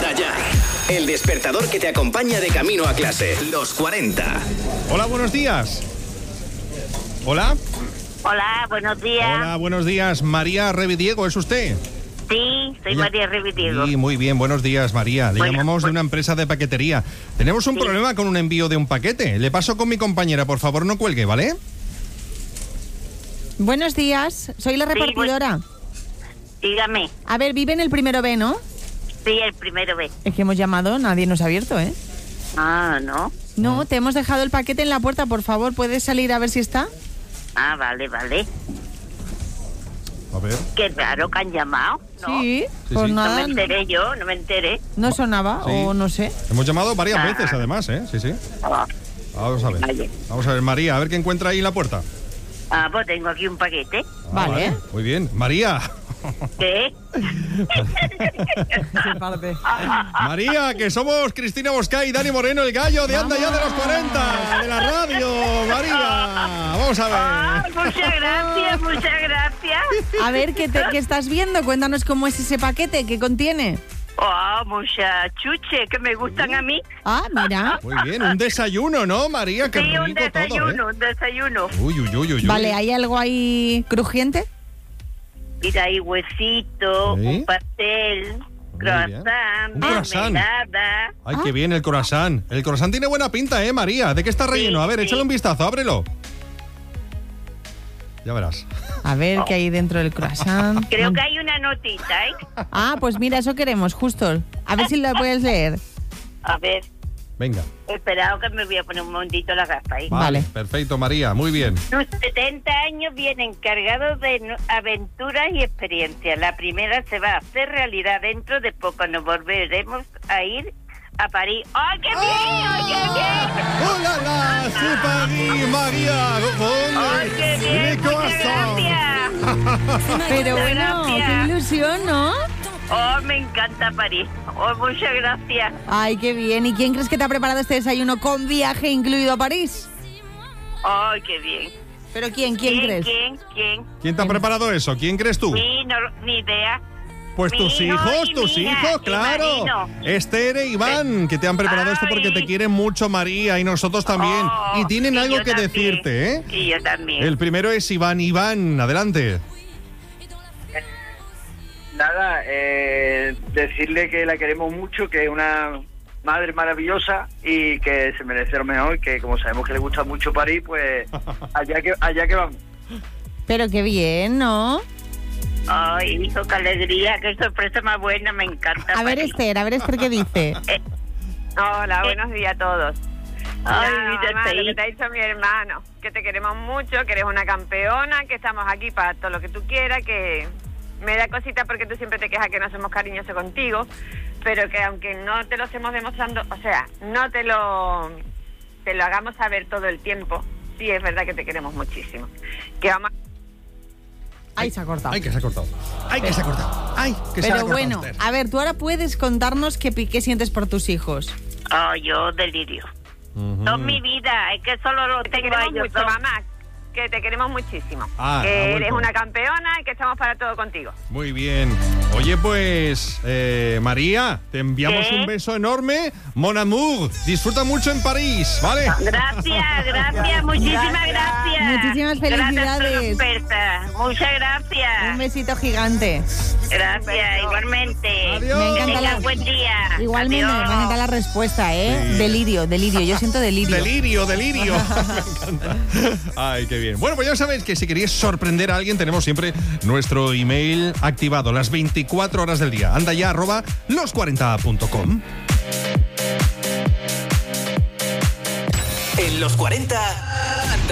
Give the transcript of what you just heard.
Despierta ya. El despertador que te acompaña de camino a clase. Los 40. Hola, buenos días. Hola. Hola, buenos días. Hola, buenos días. María Revidiego, ¿es usted? Sí, soy María Revidiego. Sí, muy bien, buenos días, María. Le llamamos de una empresa de paquetería. Tenemos un problema con un envío de un paquete. Le paso con mi compañera, por favor, no cuelgue, ¿vale? Buenos días, soy la repartidora. Dígame. A ver, vive en el primero B, ¿no? Sí, el primero B. Es que hemos llamado, nadie nos ha abierto, ¿eh? Ah, ¿no? No, te hemos dejado el paquete en la puerta, por favor, ¿puedes salir a ver si está? Ah, vale. A ver. Qué raro que han llamado, ¿no? Sí, Sí, pues sí. No nada, me enteré yo, no me enteré. no sonaba, Sí. o no sé. Hemos llamado varias veces, además, ¿eh? Sí, sí. Ah, Vamos a ver. Vale. Vamos a ver, María, a ver qué encuentra ahí en la puerta. pues tengo aquí un paquete. Vale. Muy bien. María. ¿Qué? María, que somos Cristina Boscay y Dani Moreno, el gallo de Anda Ya de los 40, de la radio. María, vamos a ver. Muchas gracias. A ver, ¿qué estás viendo? Cuéntanos cómo es ese paquete, ¿qué contiene? Muchas chuches que me gustan a mí. Ah, mira. Muy bien, un desayuno, ¿no, María? Qué Sí, rico un desayuno, todo, un desayuno. Uy. Vale, ¿hay algo ahí crujiente? Mira, hay huesito, Sí. un pastel, croissant, Un croissant. mermelada. Ay, qué bien el croissant. El croissant tiene buena pinta, María? ¿De qué está relleno? A ver, sí. échale un vistazo, ábrelo. Ya verás. A ver, ¿qué hay dentro del croissant? Creo que hay una notita, ¿eh? Ah, pues mira, eso queremos, justo. A ver si lo puedes leer. A ver, Venga. esperado que me voy a poner un momentito la gafa ahí. Vale. Perfecto, María, muy bien. Tus 70 años vienen cargados de aventuras y experiencias. La primera se va a hacer realidad dentro de poco. Nos volveremos a ir a París. ¡Ay, qué bien! ¡Ay, qué bien! ¡Hola, la super María! ¡Ay, qué bien! ¡Muchas gracias! Pero Muchas bueno, gracias. qué ilusión, ¿no? Me encanta París. Muchas gracias. Ay, qué bien. ¿Y quién crees que te ha preparado este desayuno con viaje incluido a París? ¡Ay, qué bien! ¿Pero quién crees? ¿Quién? ¿Quién te ha preparado eso? ¿Quién crees tú? Sí, no, ni idea. Pues Mi tus hijo hijos, y tus mi hija, hijos, y claro. Marino. Esther e Iván, que te han preparado esto porque te quieren mucho, María, y nosotros también. Y tienen algo yo que también. decirte, ¿eh? Y yo también. El primero es Iván. Iván, adelante. Nada, decirle que la queremos mucho, que es una madre maravillosa y que se merece lo mejor, que como sabemos que le gusta mucho París, pues allá que vamos. Pero qué bien, ¿no? Ay, hijo, qué alegría, qué sorpresa más buena, me encanta. A ver, París. Esther, ¿qué dice? Hola, buenos días a todos. Ay, Nada, mira, mamá, lo sí. que te ha dicho mi hermano, que te queremos mucho, que eres una campeona, que estamos aquí para todo lo que tú quieras, que me da cosita porque tú siempre te quejas que no somos cariñosos contigo, pero que aunque no te lo estemos demostrando, o sea, no te lo hagamos saber todo el tiempo, sí es verdad que te queremos muchísimo. Que vamos Ay, se ha cortado. Ay, que se ha cortado. Ay, que se ha cortado. Ay, que se ha Pero cortado. bueno, Esther. a ver, tú ahora puedes contarnos qué sientes por tus hijos. Yo delirio. Son mi vida, es que solo lo te tengo a queremos ellos mucho, dos. mamá, que te queremos muchísimo. Ah, ha que vuelto. eres una campeona y que estamos para todo contigo. Muy bien. Oye, pues, María, te enviamos ¿Qué? un beso enorme. Mon amour, disfruta mucho en París, ¿vale? Gracias, muchísimas gracias. Muchísimas felicidades. Gracias por la oferta. Muchas Un gracias. besito gigante. Gracias, igualmente. Adiós. Me encanta Tenga la... buen día. Igualmente, Adiós. me encanta la respuesta, ¿eh? Sí. Delirio, yo siento delirio. Delirio. Me encanta. Ay, qué bien. Bueno, pues ya sabéis que si queréis sorprender a alguien, tenemos siempre nuestro email activado las 24 horas del día. Anda ya, @los40.com. En los 40.